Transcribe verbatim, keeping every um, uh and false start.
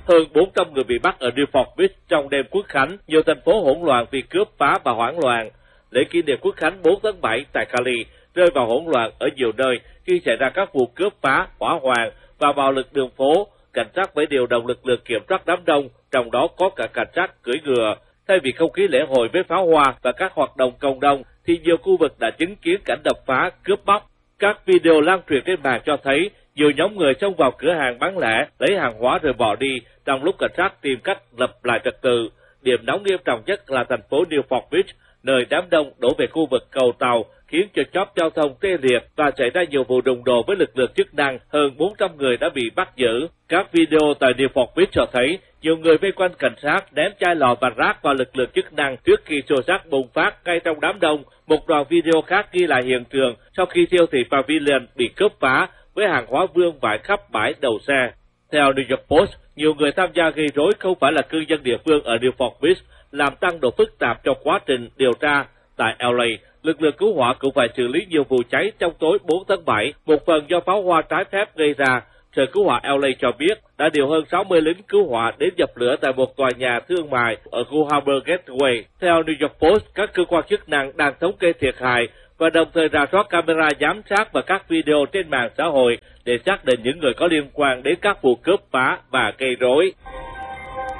Hơn bốn trăm người bị bắt ở Newport Beach trong đêm Quốc khánh, nhiều thành phố hỗn loạn vì cướp phá và hoảng loạn. Lễ kỷ niệm Quốc khánh bốn tháng bảy tại Cali rơi vào hỗn loạn ở nhiều nơi khi xảy ra các vụ cướp phá, hỏa hoạn và bạo lực đường phố. Cảnh sát phải điều động lực lượng kiểm soát đám đông, trong đó có cả cảnh sát cưỡi ngựa. Thay vì không khí lễ hội với pháo hoa và các hoạt động cộng đồng, thì nhiều khu vực đã chứng kiến cảnh đập phá, cướp bóc. Các video lan truyền trên mạng cho thấy nhiều nhóm người xông vào cửa hàng bán lẻ, lấy hàng hóa rồi bỏ đi, trong lúc cảnh sát tìm cách lập lại trật tự. Điểm nóng nghiêm trọng nhất là thành phố Newport Beach, nơi đám đông đổ về khu vực cầu tàu, khiến cho chóp giao thông tê liệt và xảy ra nhiều vụ đụng độ với lực lượng chức năng. Hơn bốn trăm người đã bị bắt giữ. Các video tại Newport Beach cho thấy nhiều người vây quanh cảnh sát ném chai lọ và rác vào lực lượng chức năng trước khi xô xát bùng phát ngay trong đám đông. Một đoạn video khác ghi lại hiện trường sau khi siêu thị Pavilion bị cướp phá với hàng hóa vương vãi khắp bãi đầu xe. Theo New York Post, nhiều người tham gia gây rối không phải là cư dân địa phương ở Newport Beach, làm tăng độ phức tạp trong quá trình điều tra. Tại L A, lực lượng cứu hỏa cũng phải xử lý nhiều vụ cháy trong tối bốn tháng bảy, một phần do pháo hoa trái phép gây ra. Sở cứu hỏa L A cho biết đã điều hơn sáu mươi lính cứu hỏa đến dập lửa tại một tòa nhà thương mại ở khu Harbor Gateway. Theo New York Post, các cơ quan chức năng đang thống kê thiệt hại và đồng thời rà soát camera giám sát và các video trên mạng xã hội để xác định những người có liên quan đến các vụ cướp phá và gây rối.